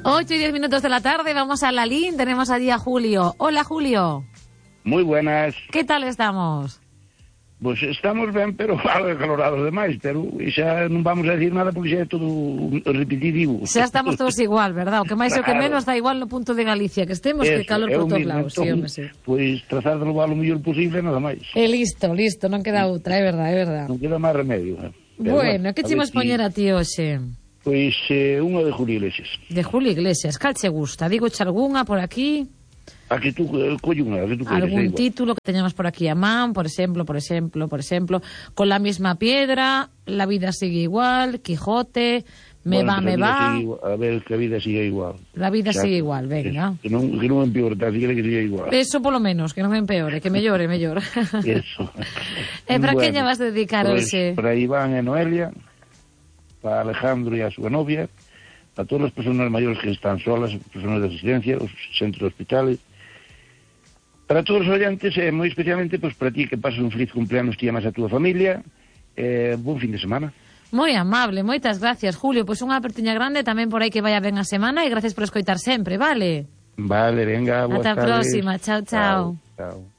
8:10 de la tarde, vamos a Lalín, tenemos allí a Julio. Hola, Julio. Moi buenas. ¿Qué tal estamos? Pois estamos ben, pero algo acalorados demais, pero xa non vamos a decir nada porque xa é todo repetitivo. Xa estamos todos igual, verdad? O que máis e o que menos dá igual no punto de Galicia, que estemos, que calor por todos lados. Entón, sí. Pois trazar de levar o mellor posible, nada máis. Listo, non queda outra, é verdad, é verdad. Non queda máis remedio. Bueno, que chimos poñer a ti hoxe? Pois unha de Julio Iglesias. De Julio Iglesias, cal che gusta? Digo che algunha por aquí? A que tú colle unha, a que tú queres. Algún título que teñamos por aquí a man, por exemplo, Con la misma piedra, La vida sigue igual, Quijote, Me va. A ver, que a vida sigue igual. La vida sigue igual, venga. Que non empeore, tan siquiera que siga igual. Eso polo menos, que non empeore, que mellore. Eso. E para que lle vas dedicar hoxe? Para Iván e Noelia, para Alejandro e a súa novia, para todas as persoas maiores que están solas, persoas de asistencia, os centros de hospitales, para todos os oyentes, e moi especialmente pues, para ti que pases un feliz cumpleaños, ti amas a túa familia, bon fin de semana. Moi amable, moitas gracias, Julio. Pois unha apertiña grande tamén por aí que vaya ben a semana e gracias por escoitar sempre, vale? Vale, venga, boas tardes. Ata a próxima, chao. Chao.